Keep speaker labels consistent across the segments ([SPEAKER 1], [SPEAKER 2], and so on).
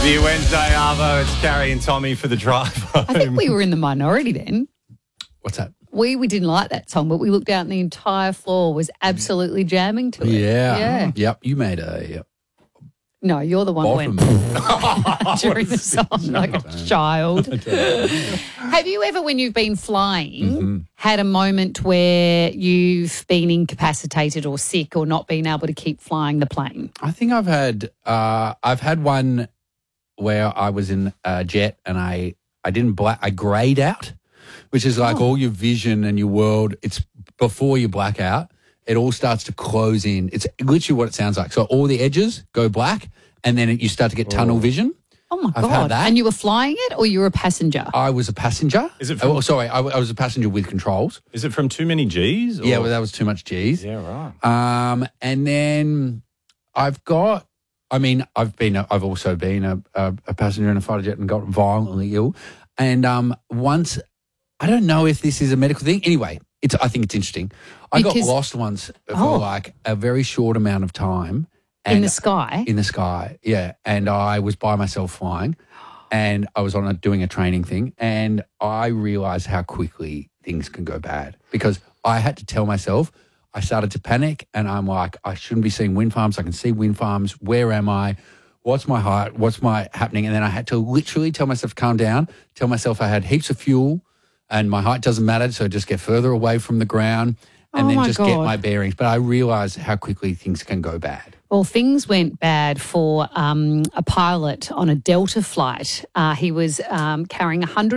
[SPEAKER 1] The Wednesday Arvo, it's Carrie and Tommy for the drive home.
[SPEAKER 2] I think we were in the minority then.
[SPEAKER 3] What's that?
[SPEAKER 2] We didn't like that song, but we looked out and the entire floor was absolutely jamming to it.
[SPEAKER 3] Yeah. Yep. You made a
[SPEAKER 2] No, you're the one who
[SPEAKER 3] bottom.
[SPEAKER 2] went during the song like a child. Have you ever, when you've been flying, had a moment where you've been incapacitated or sick or not been able to keep flying the plane?
[SPEAKER 3] I think I've had one where I was in a jet and I grayed out, which is like all your vision and your world. It's before you black out. It all starts to close in. It's literally what it sounds like. So all the edges go black and then you start to get tunnel vision.
[SPEAKER 2] Oh, my
[SPEAKER 3] I've
[SPEAKER 2] God.
[SPEAKER 3] had that.
[SPEAKER 2] And you were flying it or you were a passenger?
[SPEAKER 3] I was a passenger.
[SPEAKER 1] Is it from-
[SPEAKER 3] I was a passenger with controls.
[SPEAKER 1] Is it from too many G's? Or?
[SPEAKER 3] Yeah, well, that was too much G's.
[SPEAKER 1] Yeah, right.
[SPEAKER 3] And then I've also been a passenger in a fighter jet and got violently ill. And once, I don't know if this is a medical thing. Anyway, I think it's interesting. I got lost once for like a very short amount of time.
[SPEAKER 2] In the sky?
[SPEAKER 3] In the sky, yeah. And I was by myself flying and I was doing a training thing and I realised how quickly things can go bad because I had to tell myself, I started to panic and I'm like, I shouldn't be seeing wind farms. I can see wind farms. Where am I? What's my height? What's my happening? And then I had to literally tell myself to calm down, tell myself I had heaps of fuel and my height doesn't matter, so just get further away from the ground and then just get my bearings. But I realised how quickly things can go bad.
[SPEAKER 2] Well, things went bad for a pilot on a Delta flight. He was carrying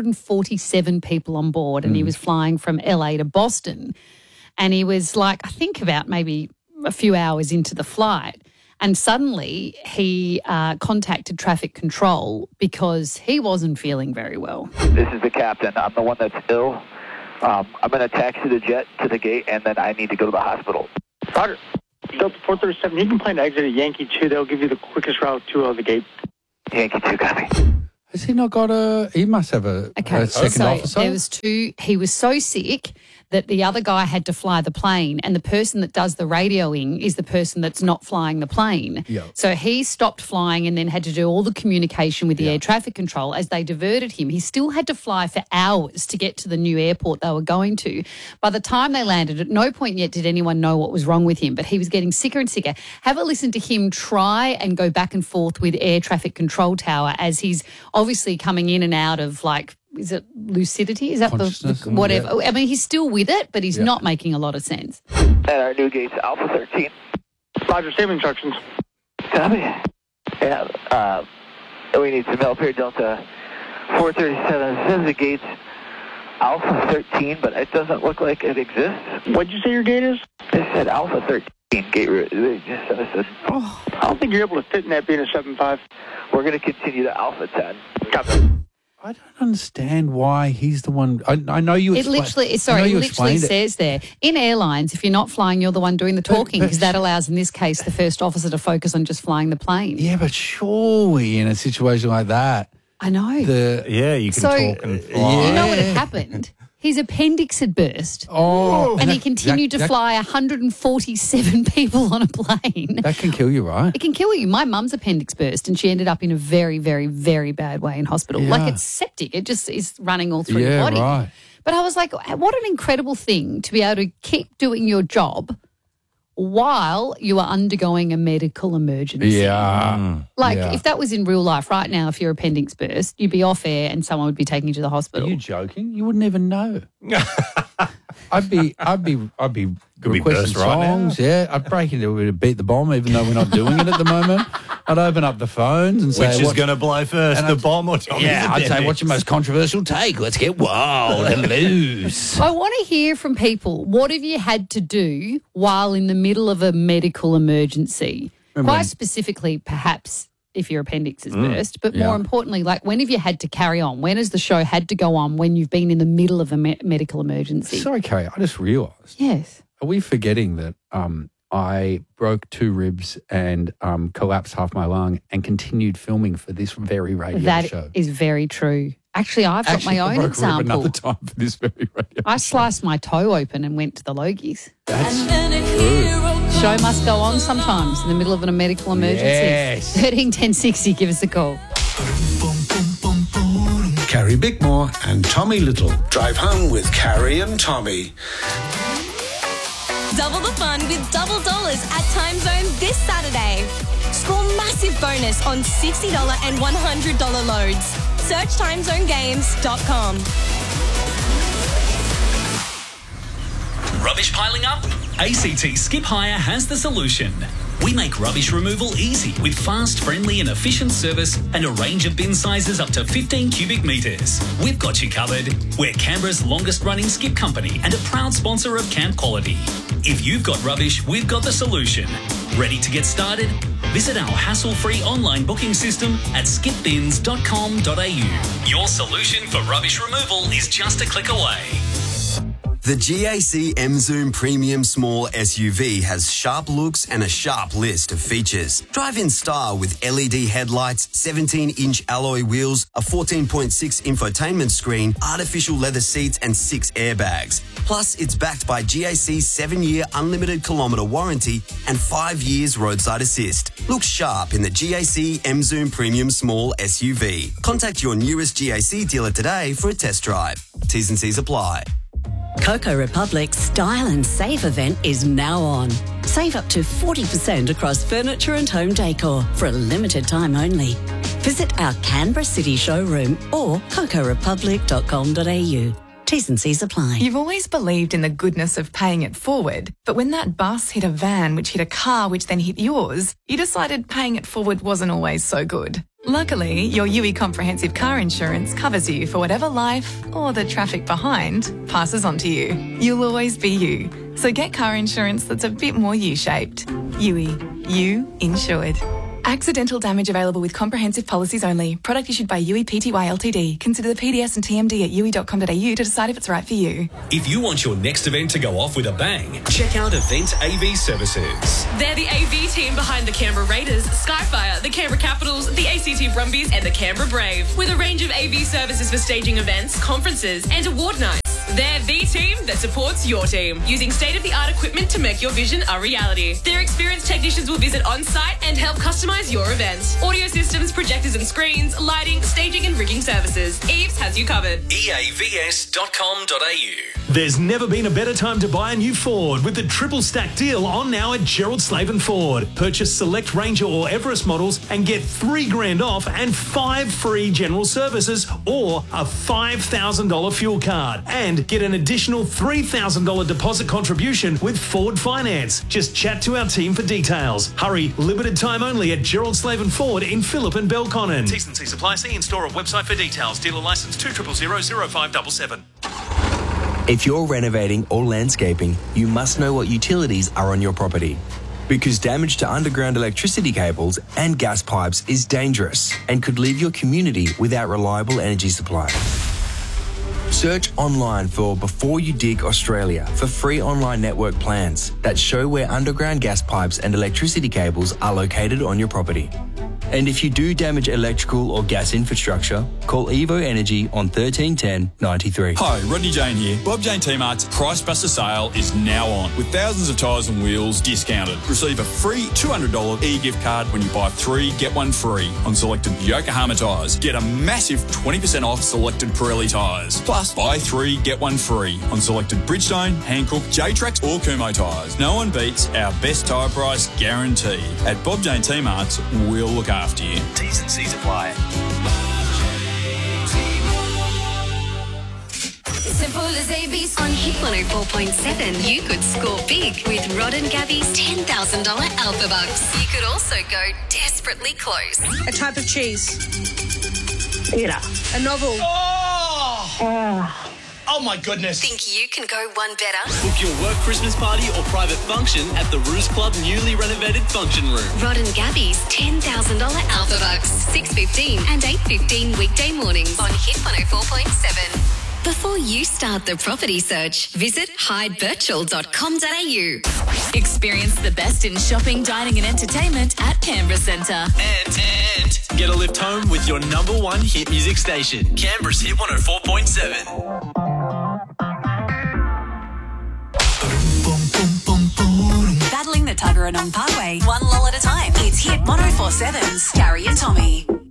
[SPEAKER 2] 147 people on board and he was flying from LA to Boston. And he was like, I think about maybe a few hours into the flight. And suddenly he contacted traffic control because he wasn't feeling very well.
[SPEAKER 4] This is the captain. I'm the one that's ill. I'm going to taxi the jet to the gate, and then I need to go to the hospital.
[SPEAKER 5] Roger. Delta 437, you can plan to exit at Yankee 2. They'll give you the quickest route to the gate.
[SPEAKER 4] Yankee 2, copy.
[SPEAKER 3] Has he not got he must have a second officer?
[SPEAKER 2] There was two. He was so sick that the other guy had to fly the plane and the person that does the radioing is the person that's not flying the plane.
[SPEAKER 3] Yep.
[SPEAKER 2] So he stopped flying and then had to do all the communication with the air traffic control as they diverted him. He still had to fly for hours to get to the new airport they were going to. By the time they landed, at no point yet did anyone know what was wrong with him, but he was getting sicker and sicker. Have a listen to him try and go back and forth with air traffic control tower as he's obviously coming in and out of like, is it lucidity? Is that the whatever?
[SPEAKER 3] Yeah.
[SPEAKER 2] I mean, he's still with it, but he's not making a lot of sense.
[SPEAKER 4] And our new gate's Alpha 13.
[SPEAKER 5] Roger, same instructions.
[SPEAKER 4] Copy. Yeah, we need some help here, Delta 437. It says the gate's Alpha 13, but it doesn't look like it exists.
[SPEAKER 5] What'd you say your gate is?
[SPEAKER 4] It said Alpha 13 gate route. They just said it.
[SPEAKER 5] I don't think you're able to fit in that being a 7.5.
[SPEAKER 4] We're going to continue to Alpha 10.
[SPEAKER 5] Copy.
[SPEAKER 3] I don't understand why he's the one. I know you.
[SPEAKER 2] It literally says there in airlines, if you're not flying, you're the one doing the talking because that allows, in this case, the first officer to focus on just flying the plane.
[SPEAKER 3] Yeah, but surely in a situation like that,
[SPEAKER 2] I know.
[SPEAKER 1] You can talk and fly.
[SPEAKER 2] You know what had happened? His appendix had burst.
[SPEAKER 3] Oh,
[SPEAKER 2] and he continued to fly 147 people on a plane.
[SPEAKER 3] That can kill you, right?
[SPEAKER 2] It can kill you. My mum's appendix burst and she ended up in a very, very, very bad way in hospital.
[SPEAKER 3] Yeah.
[SPEAKER 2] Like it's septic. It just is running all through your body.
[SPEAKER 3] Right.
[SPEAKER 2] But I was like, what an incredible thing to be able to keep doing your job while you are undergoing a medical emergency.
[SPEAKER 3] Yeah.
[SPEAKER 2] If that was in real life right now, if your appendix burst, you'd be off air and someone would be taking you to the hospital.
[SPEAKER 3] Are you joking? You wouldn't even know. I'd be requesting
[SPEAKER 1] burst right now.
[SPEAKER 3] songs. Yeah, I'd break into it, beat the bomb, even though we're not doing it at the moment. I'd open up the phones and say,
[SPEAKER 1] which is going to blow first, the bomb or Tommy's
[SPEAKER 3] I'd say,
[SPEAKER 1] appendix?
[SPEAKER 3] what's your most controversial take? Let's get wild and loose.
[SPEAKER 2] I want to hear from people. What have you had to do while in the middle of a medical emergency? Quite specifically, perhaps if your appendix is burst, but more importantly, like when have you had to carry on? When has the show had to go on when you've been in the middle of a medical emergency?
[SPEAKER 3] Sorry, Carrie, I just realised.
[SPEAKER 2] Yes.
[SPEAKER 3] Are we forgetting that I broke 2 ribs and collapsed half my lung and continued filming for this very radio show?
[SPEAKER 2] That is very true. Actually, I've got my own example.
[SPEAKER 3] Another time for this very radio
[SPEAKER 2] I sliced my toe open and went to the Logies.
[SPEAKER 3] That's true.
[SPEAKER 2] Show must go on sometimes in the middle of a medical emergency.
[SPEAKER 3] Yes.
[SPEAKER 2] 13 10 60, give us a call.
[SPEAKER 6] Tommy Bickmore and Tommy Little. Drive home with Carrie and Tommy.
[SPEAKER 7] Double the fun with double dollars at Time Zone this Saturday. Score massive bonus on $60 and $100 loads. Search timezonegames.com.
[SPEAKER 8] Rubbish piling up? ACT Skip Hire has the solution. We make rubbish removal easy with fast, friendly and efficient service and a range of bin sizes up to 15 cubic metres. We've got you covered. We're Canberra's longest running skip company and a proud sponsor of Camp Quality. If you've got rubbish, we've got the solution. Ready to get started? Visit our hassle-free online booking system at skipbins.com.au. Your solution for rubbish removal is just a click away.
[SPEAKER 9] The GAC M-Zoom Premium Small SUV has sharp looks and a sharp list of features. Drive in style with LED headlights, 17-inch alloy wheels, a 14.6 infotainment screen, artificial leather seats and 6 airbags. Plus, it's backed by GAC's 7-year unlimited kilometre warranty and 5 years roadside assist. Look sharp in the GAC M-Zoom Premium Small SUV. Contact your nearest GAC dealer today for a test drive. T's and C's apply.
[SPEAKER 10] Coco Republic's Style and Save event is now on. Save up to 40% across furniture and home decor for a limited time only. Visit our Canberra City showroom or cocorepublic.com.au. T's and C's apply.
[SPEAKER 11] You've always believed in the goodness of paying it forward, but when that bus hit a van which hit a car which then hit yours, you decided paying it forward wasn't always so good. Luckily, your UE Comprehensive Car Insurance covers you for whatever life or the traffic behind passes on to you. You'll always be you. So get car insurance that's a bit more U-shaped. UE. You insured. Accidental damage available with comprehensive policies only. Product issued by UE Pty Ltd. Consider the PDS and TMD at UE.com.au to decide if it's right for you.
[SPEAKER 8] If you want your next event to go off with a bang, check out Event AV Services.
[SPEAKER 12] They're the AV team behind the Canberra Raiders, Skyfire, the Canberra Capitals, the ACT Brumbies and the Canberra Brave. With a range of AV services for staging events, conferences and award nights. They're the team that supports your team, using state-of-the-art equipment to make your vision a reality. Their experienced technicians will visit on-site and help customise your event. Audio systems, projectors and screens, lighting, staging and rigging services. Eves has you covered.
[SPEAKER 8] EAVS.com.au.
[SPEAKER 13] There's never been a better time to buy a new Ford with the triple stack deal on now at Gerald Slaven Ford. Purchase select Ranger or Everest models and get $3,000 off and 5 free general services or a $5,000 fuel card. And get an additional $3,000 deposit contribution with Ford Finance. Just chat to our team for details. Hurry, limited time only at Gerald Slaven Ford in Phillip and Belconnen.
[SPEAKER 14] T's and C's apply. See in-store or website for details. Dealer licence 2000577.
[SPEAKER 15] If you're renovating or landscaping, you must know what utilities are on your property. Because damage to underground electricity cables and gas pipes is dangerous and could leave your community without reliable energy supply. Search online for Before You Dig Australia for free online network plans that show where underground gas pipes and electricity cables are located on your property. And if you do damage electrical or gas infrastructure, call Evo Energy on 1310 93.
[SPEAKER 16] Hi, Rodney Jane here. Bob Jane T-Mart's Price Buster sale is now on with thousands of tyres and wheels discounted. Receive a free $200 e-gift card when you buy 3, get 1 free on selected Yokohama tyres. Get a massive 20% off selected Pirelli tyres. Plus, buy 3, get 1 free on selected Bridgestone, Hankook, J-Trax or Kumho tyres. No one beats our best tyre price guarantee. At Bob Jane T-Mart's, we'll look after you.
[SPEAKER 8] T's and C's apply.
[SPEAKER 7] Simple as ABC. On Hit 104.7, you could score big with Rod and Gabby's $10,000 Alpha Bucks. You could also go desperately close.
[SPEAKER 17] A type of cheese.
[SPEAKER 18] Theatre.
[SPEAKER 17] A novel.
[SPEAKER 18] Oh my goodness.
[SPEAKER 7] Think you can go one better?
[SPEAKER 8] Book your work Christmas party or private function at the Roost Club newly renovated function room.
[SPEAKER 7] Rod and Gabby's $10,000 Alpha Bucks. 6:15 and 8:15 weekday mornings on Hit 104.7. Before you start the property search, visit hydevurtual.com.au.
[SPEAKER 19] Experience the best in shopping, dining and entertainment at Canberra Centre.
[SPEAKER 8] And get a lift home with your #1 hit music station, Canberra's Hit 104.7.
[SPEAKER 19] Battling the Tuggeranong Parkway, one lull at a time. It's Hit 104.7's Carrie and Tommy.